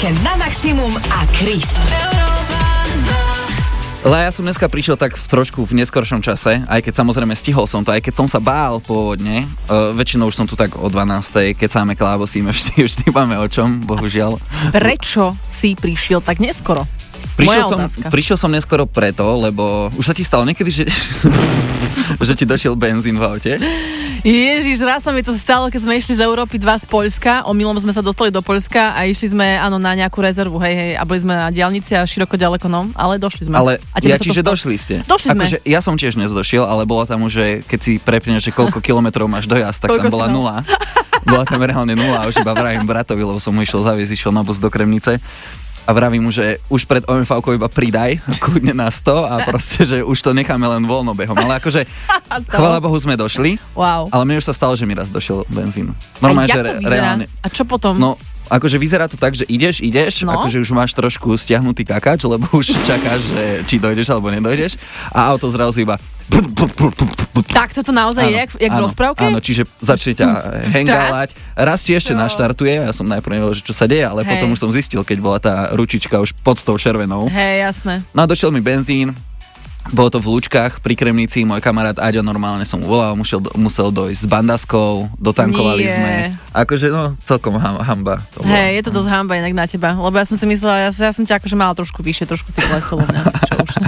Víkend na maximum a Chris. Ale ja som dneska prišiel tak trošku v neskoršom čase, aj keď samozrejme stihol som to, aj keď som sa bál pôvodne. Väčšinou už som tu tak o 12:00, keď sáme klávosíme, vždy máme o čom, bohužiaľ. Prečo si prišiel tak neskoro? Prišiel som neskoro preto, lebo už sa ti stalo niekedy, že ti došiel benzín v aute. Ježiš, raz sa mi to stalo, keď sme išli z Európy 2 z Poľska. Omylom sme sa dostali do Poľska a išli sme, na nejakú rezervu, hej, a boli sme na diaľnici a široko ďaleko, no, ale došli sme. Ale čiže došli ste? Došli sme. Akože ja som tiež nezdošiel, ale bolo tam už, že keď si prepneš, že koľko kilometrov máš dojazd, tak tam bola 0. Bola tam reálne 0 a už iba vravím bratovi, lebo som mu išiel zaviesť, išiel na bus do Kremnice. A vravím mu, že už pred OMV-kou iba pridaj, kľudne na 100 a proste, že už to necháme len voľnobehom. Ale akože, chvála Bohu, sme došli, ale mne už sa stalo, že mi raz došiel benzín. Normálne, že reálne. A čo potom? No, akože vyzerá to tak, že ideš, akože už máš trošku stiahnutý kakač, lebo už čakáš, že či dojdeš alebo nedojdeš a auto zrazu iba... Tak toto naozaj je, jak v rozprávke? Áno, čiže začne ťa hengalať. Raz ti ešte naštartuje, ja som najprv nevedel, že čo sa deje, ale potom už som zistil, keď bola tá ručička už pod tou červenou. Hej, jasné. No a došiel mi benzín, bolo to v Lučkách pri Kremnici, môj kamarát Aďo normálne som mu volal, musel dojsť s bandaskou, dotankovali sme. Akože, no, celkom hamba. Hej, je to dosť hamba inak na teba, lebo ja som si myslela, ja som ťa akože mala trošku vyššie, trošku si klesol.